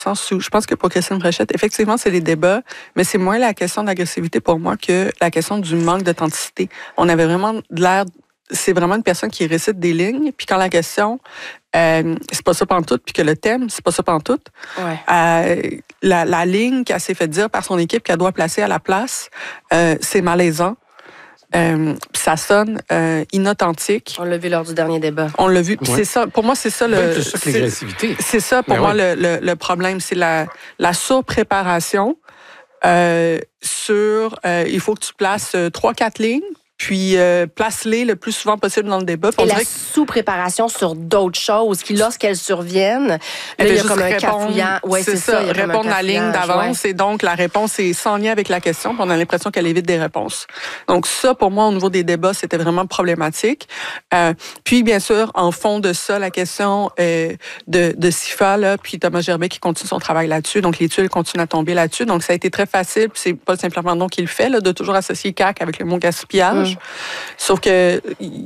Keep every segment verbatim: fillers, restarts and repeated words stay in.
sens où je pense que pour Christine Fréchette, effectivement, c'est les débats, mais c'est moins la question d'agressivité pour moi que la question du manque d'authenticité. On avait vraiment de l'air, c'est vraiment une personne qui récite des lignes, puis quand la question, euh, c'est pas ça pantoute, puis que le thème, c'est pas ça pantoute, ouais. euh, la, la ligne qu'elle s'est fait dire par son équipe qu'elle doit placer à la place, euh, c'est malaisant. Euh, puis ça sonne euh, inauthentique. On l'a vu lors du dernier débat. On l'a vu. Puis ouais. c'est ça. Pour moi, c'est ça le. Ben, c'est ça que c'est, l'agressivité. c'est ça pour ben moi ouais. le, le, le problème, c'est la la surpréparation euh, sur. Euh, il faut que tu places euh, trois quatre lignes. Puis euh, place-les le plus souvent possible dans le débat. Et la que... sous-préparation sur d'autres choses qui, lorsqu'elles surviennent, là, il y a comme un cafouillant. Ouais, c'est, c'est ça, ça répondre à la ligne d'avance. Ouais. Et donc, la réponse est sans lien avec la question. Puis on a l'impression qu'elle évite des réponses. Donc ça, pour moi, au niveau des débats, c'était vraiment problématique. Euh, puis, bien sûr, en fond de ça, la question euh, de, de Sifa, là, puis Thomas Gerbet qui continue son travail là-dessus. Donc, les tuiles continuent à tomber là-dessus. Donc, ça a été très facile. Puis c'est pas simplement donc qu'il le fait, là, de toujours associer C A Q avec le mot gaspillage. Mmh. Sauf que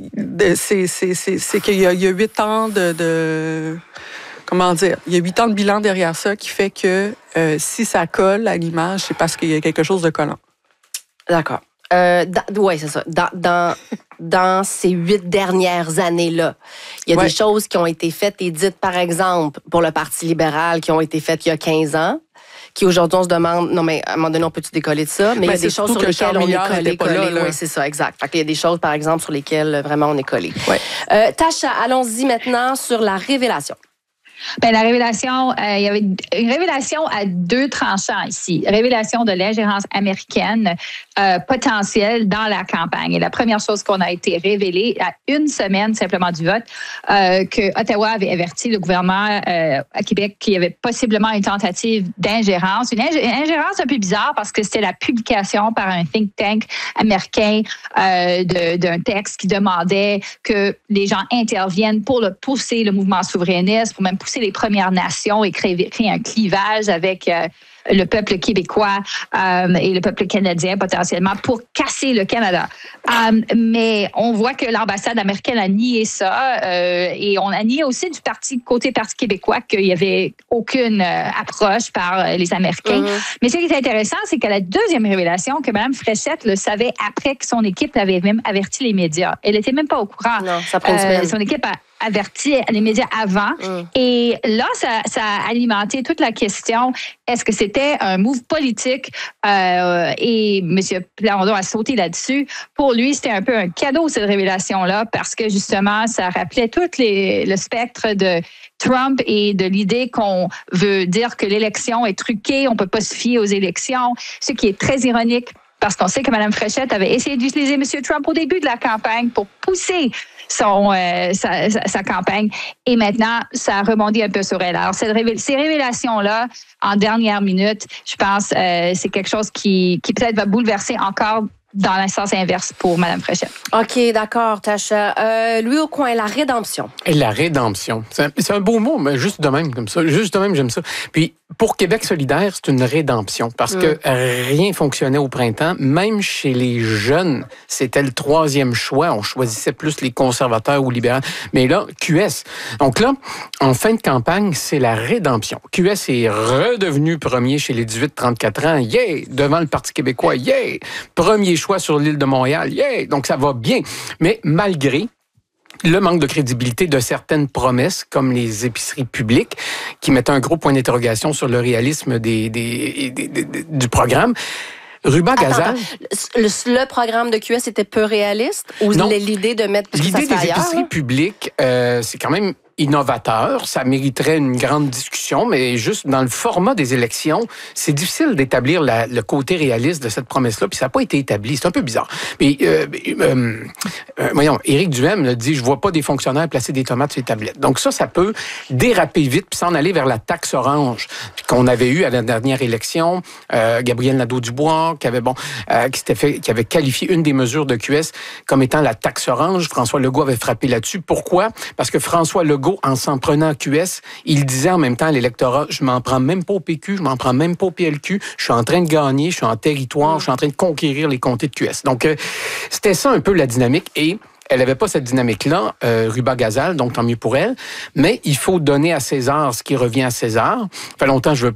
c'est, c'est, c'est, c'est qu'il y a, il y a huit ans de, de... Comment dire? Il y a huit ans de bilan derrière ça qui fait que euh, si ça colle à l'image, c'est parce qu'il y a quelque chose de collant. D'accord. Euh, oui, c'est ça. Dans, dans, dans ces huit dernières années-là, il y a ouais. des choses qui ont été faites et dites, par exemple, pour le Parti libéral, qui ont été faites il y a quinze ans, qui aujourd'hui, on se demande, non, mais à un moment donné, on peut-tu décoller de ça? Mais, mais il y a des choses sur lesquelles on est collé, collé. Là, là. Oui, c'est ça, exact. Fait qu'il y a des choses, par exemple, sur lesquelles vraiment on est collé. Ouais. Euh, Tasha, allons-y maintenant sur la révélation. Bien, la révélation, euh, il y avait une révélation à deux tranchants ici. Révélation de l'ingérence américaine euh, potentielle dans la campagne. Et la première chose qu'on a été révélée à une semaine simplement du vote, euh, que Ottawa avait averti le gouvernement euh, à Québec qu'il y avait possiblement une tentative d'ingérence. Une, ing- une ingérence un peu bizarre parce que c'était la publication par un think tank américain euh, de, d'un texte qui demandait que les gens interviennent pour le pousser le mouvement souverainiste, pour même pousser les Premières Nations et créer, créer un clivage avec euh, le peuple québécois euh, et le peuple canadien potentiellement pour casser le Canada. Euh, mais on voit que l'ambassade américaine a nié ça euh, et on a nié aussi du parti côté Parti québécois qu'il n'y avait aucune euh, approche par les Américains. Mm-hmm. Mais ce qui est intéressant, c'est que la deuxième révélation, que Mme Fréchette le savait après que son équipe avait même averti les médias. Elle n'était même pas au courant. Non, ça prend une semaine. Euh, son équipe a averti les médias avant. Mm. Et là, ça, ça a alimenté toute la question, est-ce que c'était un move politique? Euh, et M. Plamondon a sauté là-dessus. Pour lui, c'était un peu un cadeau, cette révélation-là, parce que justement, ça rappelait tout les, le spectre de Trump et de l'idée qu'on veut dire que l'élection est truquée, on ne peut pas se fier aux élections, ce qui est très ironique. Parce qu'on sait que Mme Fréchette avait essayé d'utiliser M. Trump au début de la campagne pour pousser son, euh, sa, sa, sa campagne. Et maintenant, ça a rebondi un peu sur elle. Alors, cette révé- ces révélations-là, en dernière minute, je pense euh, c'est quelque chose qui, qui peut-être va bouleverser encore dans l'instance inverse pour Mme Fréchette. OK, d'accord, Tasha. Euh, Louis Aucoin, la rédemption. Et la rédemption. C'est un, c'est un beau mot, mais juste de même, comme ça. Juste de même, j'aime ça. Puis, pour Québec solidaire, c'est une rédemption parce mm. que rien fonctionnait au printemps. Même chez les jeunes, c'était le troisième choix. On choisissait plus les conservateurs ou libéraux. Mais là, Q S. Donc là, en fin de campagne, c'est la rédemption. Q S est redevenu premier chez les dix-huit trente-quatre ans. Yeah! Devant le Parti québécois. Yeah! Premier choix sur l'île de Montréal. Yeah! Donc ça va bien. Mais malgré le manque de crédibilité de certaines promesses, comme les épiceries publiques, qui mettent un gros point d'interrogation sur le réalisme des, des, des, des, des, du programme. Ruba Gazal. Le, le programme de Q S était peu réaliste ou non, l'idée de mettre plus l'idée que ça des ailleurs, épiceries là? publiques, euh, c'est quand même innovateur, ça mériterait une grande discussion, mais juste dans le format des élections, c'est difficile d'établir la, le côté réaliste de cette promesse-là, puis ça n'a pas été établi. C'est un peu bizarre. Mais, euh, euh, euh, voyons, Éric Duhem le dit, je vois pas des fonctionnaires placer des tomates sur les tablettes. Donc ça, ça peut déraper vite, puis s'en aller vers la taxe orange qu'on avait eue à la dernière élection. Euh, Gabriel Nadeau-Dubois, qui avait, bon, euh, qui s'était fait, qui avait qualifié une des mesures de Q S comme étant la taxe orange. François Legault avait frappé là-dessus. Pourquoi? Parce que François Legault, en s'en prenant à Q S, il disait en même temps à l'électorat, je m'en prends même pas au P Q, je m'en prends même pas au P L Q, je suis en train de gagner, je suis en territoire, je suis en train de conquérir les comtés de Q S. Donc, euh, c'était ça un peu la dynamique et elle n'avait pas cette dynamique-là, euh, Ruba Gazal, donc tant mieux pour elle. Mais il faut donner à César ce qui revient à César. Ça fait longtemps que je veux